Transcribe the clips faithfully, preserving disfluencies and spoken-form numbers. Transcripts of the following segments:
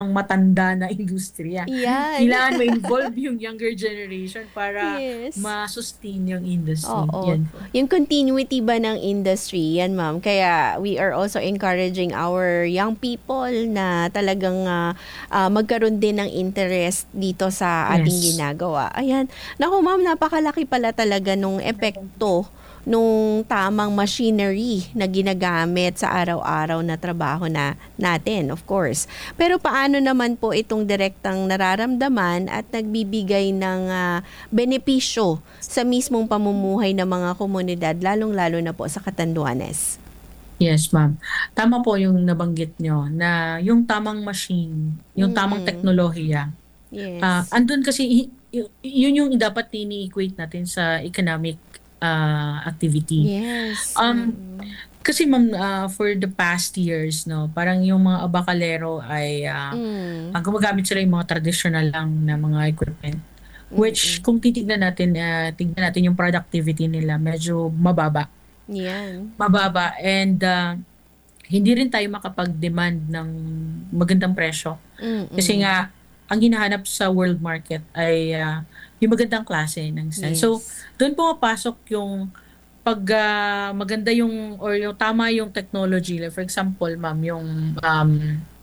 matanda na industriya. Yan. Kailangan ma-involve yung younger generation para Yes. ma-sustain yung industry. Oo. Yan po. Yung continuity ba ng industry, yan ma'am. Kaya we are also encouraging our young people na talagang ah, ah, magkaroon din ng interest dito sa ating Yes. ginagawa. Ayan. Naku ma'am, napakalaki pala talaga nung epekto nung tamang machinery na ginagamit sa araw-araw na trabaho na natin, of course. Pero paano naman po itong direktang nararamdaman at nagbibigay ng ah, benepisyo sa mismong pamumuhay ng mga komunidad, lalong-lalo na po sa Catanduanes? Yes, ma'am. Tama po yung nabanggit nyo na yung tamang machine, yung tamang Mm. teknolohiya, ah, Yes. andun kasi y- y- yun yung dapat ini-equate natin sa economic ah, activity. Yes. Um, Mm. kasi ma'am, ah, for the past years, no, parang yung mga abakalero ay ah, Mm. ah, gumagamit sila yung mga traditional lang na mga equipment. Which Mm-mm. kung titignan natin, ah, tignan natin yung productivity nila, medyo mababa. Yan. Mababa and ah, hindi rin tayo makapag-demand ng magandang presyo. Kasi Mm-mm. nga, ang hinahanap sa world market ay ah, yung magandang klase ng style. So, Yes. doon pumapasok yung pag ah, maganda yung or yung tama yung technology. Like for example, ma'am, yung um,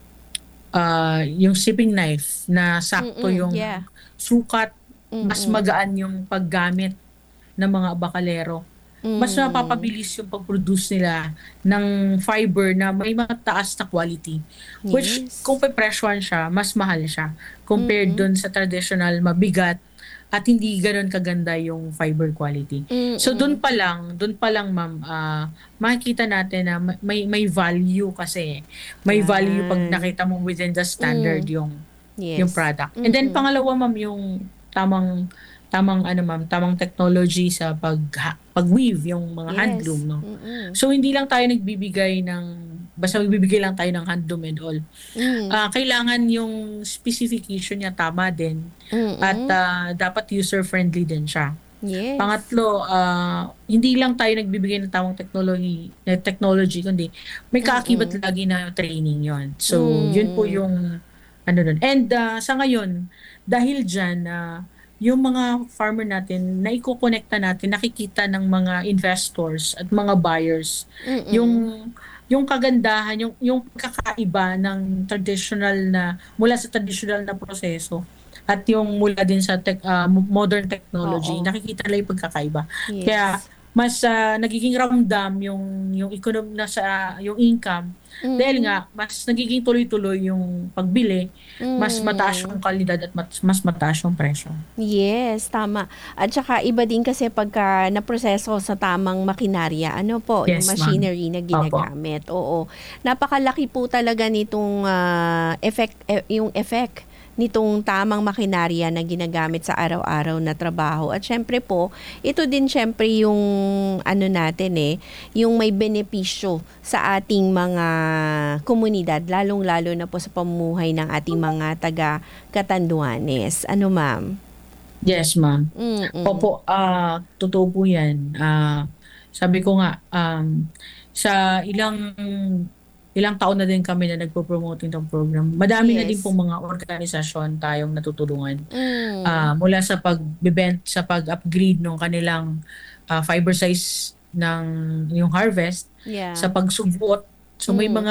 ah, yung shipping knife na sakto Mm-mm. yung Yeah. sukat, mas Mm-mm. magaan yung paggamit ng mga abakalero. Mas Mm. napapabilis yung pag-produce nila ng fiber na may mataas na quality. Which kung Yes. pepresyohan siya, mas mahal siya compared Mm-mm. dun sa traditional mabigat at hindi gano'n kaganda yung fiber quality. So dun Mm-mm. pa lang, dun pa lang ma'am, ah, makikita natin na ma- may may value kasi. May value pag Yan. nakita mo within the standard Mm. yung yung Yes. product. And then Mm-mm. pangalawa ma'am, yung tamang tamang ano ma'am, tamang technology sa pag pag-weave yung mga handloom, Yes. no. Mm-mm. So hindi lang tayo nagbibigay ng basta magbibigay lang tayo ng handloom and all. Mm. Ah, kailangan yung specification niya tama din at Mm-mm. ah, dapat user-friendly din siya. Yes. Pangatlo, ah, hindi lang tayo nagbibigay ng tamang technology, eh, technology kundi may kaakibat Mm-mm. lagi na training yon. So, yun po Mm. yung ano nun. And ah, sa ngayon, dahil dyan, ah, yung mga farmer natin, na ikokonekta natin, nakikita ng mga investors at mga buyers, yung Mm-mm. yung kagandahan, yung yung pagkakaiba ng traditional na mula sa traditional na proseso at yung mula din sa tech, ah, mo- modern technology, Oo. nakikita nila yung pagkakaiba. Kaya Yes. mas ah, nagiging ramdam yung yung economic na sa yung income dahil Mm. nga mas nagiging tuloy-tuloy yung pagbili, mas mataas yung Mm. kalidad at mas, mas mataas yung presyo. Yes, tama. At saka iba din kasi pagka naproseso sa tamang makinarya, ano po, yung Yes, ma'am. machinery na Opo. ginagamit. Oo. Napakalaki po talaga nitong ah, effect, eh, yung effect nitong tamang makinarya na ginagamit sa araw-araw na trabaho. At syempre po, ito din syempre yung ano natin eh, yung may benepisyo sa ating mga komunidad, lalong-lalo na po sa pamumuhay ng ating mga taga Catanduanes. Ano ma'am? Yes, ma'am. Mm. Opo, ah, totoo po 'yan. Ah, sabi ko nga, um, sa ilang ilang taon na din kami na nagpo-promote nitong program. Madami na din Yes. pong mga organisasyon tayong natutulungan. Mm. Ah, mula sa pag-bebent sa pag-upgrade ng kanilang ah, fiber size ng yung harvest, sa Yeah. pagsugot. So may Mm. mga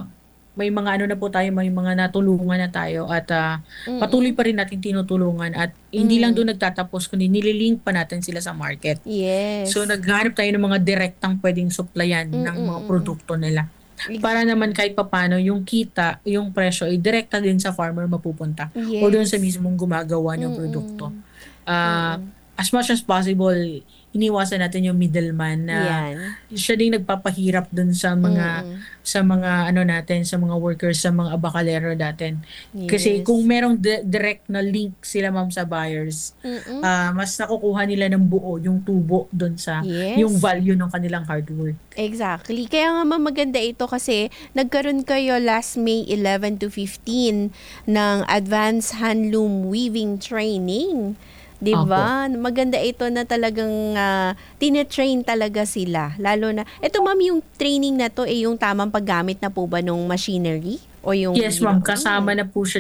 may mga ano na po tayo, may mga natulungan na tayo at ah, patuloy Mm. pa rin natin tinutulungan at hindi lang Mm. doon nagtatapos kundi nililink pa natin sila sa market. So Yes. naghahanap tayo ng mga direktang pwedeng supplyan Mm, ng mga mm. produkto nila. Para naman Exactly. kahit papaano yung kita, yung presyo ay direkta din sa farmer mapupunta o doon sa Yes. mismong gumagawa ng produkto. Mm. Ah, Mm. as much as possible, iniwasan natin yung middleman na Yan. siya ding nagpapahirap dun sa mga Mm. sa mga ano natin, sa mga workers, sa mga abakalero natin. Kasi kung Yes. merong di- direct na link sila ma'am sa buyers, Mm. ah, mas nakukuha nila ng buo yung tubo dun sa yung Yes. value ng kanilang hard work. Exactly. Kaya nga ma'am, maganda ito kasi nagkaroon kayo last May eleven to fifteen ng Advanced Handloom Weaving Training. 'Di Opo. ba? Maganda ito na talagang ah, tine-train talaga sila. Lalo na, ito ma'am, yung training na to eh yung tamang paggamit na po ba nung machinery? O yung Yes, ma'am. gina- Kasama na po siya